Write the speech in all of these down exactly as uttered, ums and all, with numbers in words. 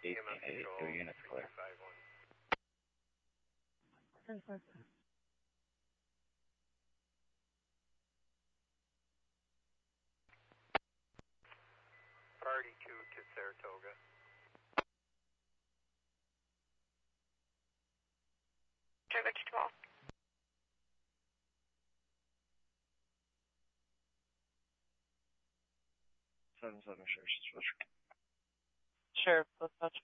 eighteen eighty-two units clear. Priority two to Saratoga. Trevor to twelve. Seven seven Sheriff's Dispatch. Sheriff, dispatch.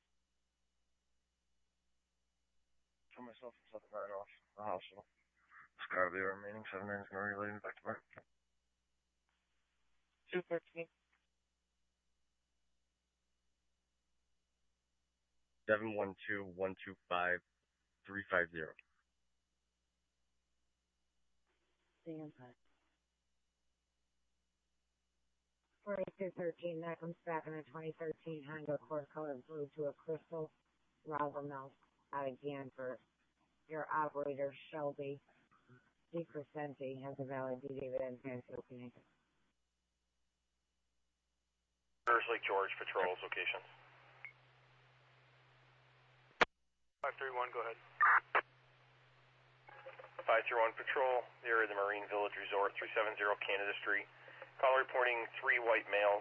For myself, I'm seven nine off the hospital. Scar the remaining seven nine is going to relay me back to work. two thirteen. seven one two one two five three five zero. Stand by. forty-two thirteen, that comes back in a twenty thirteen Honda Accord color blue to a crystal Roswell Mills out of Danvers. Your operator, Shelby DeCrescenti, has a valid D David and fancy opening. First Lake George Patrol's location. five three one, go ahead. five three one Patrol, the area of the Marine Village Resort, three seventy Canada Street. Caller reporting three white males.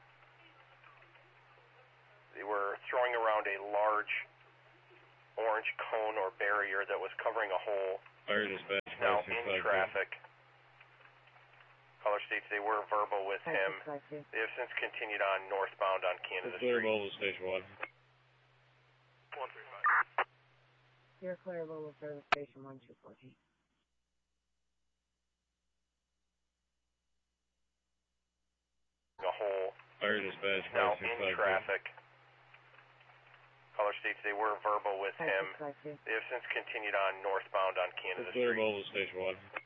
They were throwing around a large orange cone or barrier that was covering a hole. Fire dispatch. Now in traffic. Caller states they were verbal with him. They have since continued on northbound on Canada Street. Clear mobile station one. one three five. You're clear mobile service station one two fourteen. A hole. Fire dispatch. Now in traffic. Caller states they were verbal with him. They have since continued on northbound on Canada Clear Street. mobile station one.